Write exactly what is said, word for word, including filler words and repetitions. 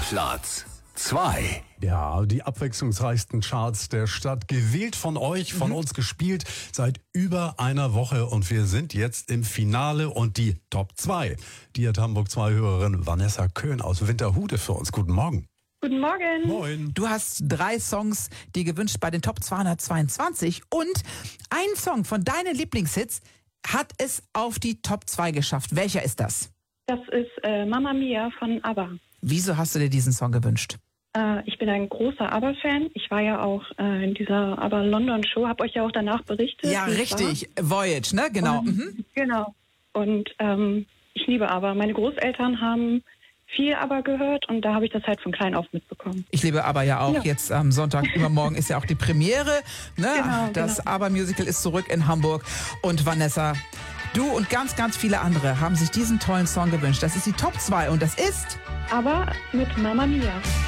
Platz zwei. Ja, die abwechslungsreichsten Charts der Stadt, gewählt von euch, von mhm. uns gespielt seit über einer Woche. Und wir sind jetzt im Finale und die Top zwei. Die hat Hamburg zwei Hörerin Vanessa Köhn aus Winterhude für uns. Guten Morgen. Guten Morgen. Moin. Du hast drei Songs dir gewünscht bei den Top zweihundertzweiundzwanzig und ein Song von deinen Lieblingshits hat es auf die Top zwei geschafft. Welcher ist das? Das ist äh, Mamma Mia von ABBA. Wieso hast du dir diesen Song gewünscht? Äh, ich bin ein großer ABBA-Fan. Ich war ja auch äh, in dieser ABBA London Show, habe euch ja auch danach berichtet. Ja, richtig. Voyage, ne? Genau. Und, mhm. Genau. Und ähm, ich liebe ABBA. Meine Großeltern haben viel ABBA gehört und da habe ich das halt von klein auf mitbekommen. Ich liebe ABBA ja auch. Ja. Jetzt am Sonntag übermorgen ist ja auch die Premiere. Ne? Genau, das genau. ABBA-Musical ist zurück in Hamburg. Und Vanessa, du und ganz, ganz viele andere haben sich diesen tollen Song gewünscht. Das ist die Top zwei und das ist... Aber mit Mamma Mia.